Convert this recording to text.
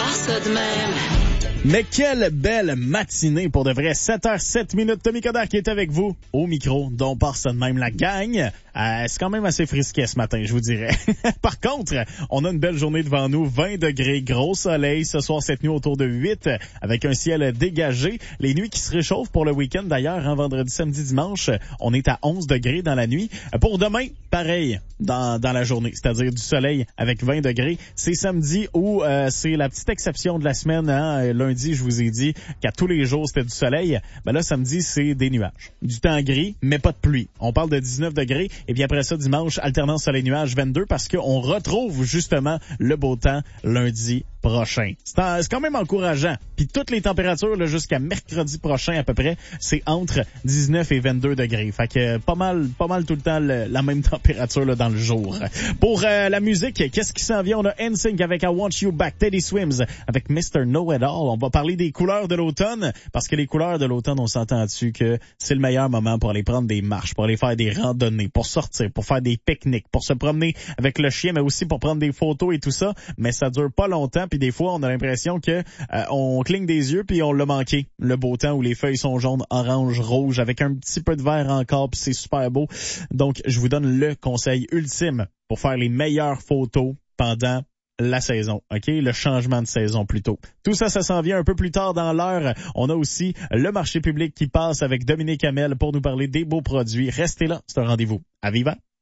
ça de même. Mais quelle belle matinée pour de vrai. 7h07. Tommy Coderre qui est avec vous au micro, dont part ça de même la gang. C'est quand même assez frisquet ce matin, je vous dirais. Par contre, on a une belle journée devant nous. 20 degrés, gros soleil. Ce soir, cette nuit autour de 8, avec un ciel dégagé. Les nuits qui se réchauffent pour le week-end d'ailleurs, vendredi, samedi, dimanche. On est à 11 degrés dans la nuit. Pour demain, pareil dans la journée, c'est-à-dire du soleil avec 20 degrés. C'est samedi où c'est la petite exception de la semaine. Lundi, je vous ai dit qu'à tous les jours, c'était du soleil. Ben là, samedi, c'est des nuages. Du temps gris, mais pas de pluie. On parle de 19 degrés. Et puis après ça, dimanche, alternance soleil-nuage 22 parce qu'on retrouve justement le beau temps lundi prochain. C'est quand même encourageant. Puis toutes les températures là, jusqu'à mercredi prochain à peu près, c'est entre 19 et 22 degrés. Fait que pas mal tout le temps la même température là, dans le jour. Pour la musique, qu'est-ce qui s'en vient? On a NSYNC avec I Want You Back, Teddy Swims avec Mr. Know-It-All. On va parler des couleurs de l'automne parce que les couleurs de l'automne, on s'entend dessus que c'est le meilleur moment pour aller prendre des marches, pour aller faire des randonnées, pour sortir, pour faire des pique-niques, pour se promener avec le chien, mais aussi pour prendre des photos et tout ça. Mais ça dure pas longtemps. Puis des fois, on a l'impression que on cligne des yeux puis on l'a manqué. Le beau temps où les feuilles sont jaunes, orange, rouge, avec un petit peu de vert encore, puis c'est super beau. Donc, je vous donne le conseil ultime pour faire les meilleures photos pendant la saison, OK? Le changement de saison plutôt. Tout ça, ça s'en vient un peu plus tard dans l'heure. On a aussi le marché public qui passe avec Dominique Hamel pour nous parler des beaux produits. Restez là, c'est un rendez-vous. À Viva!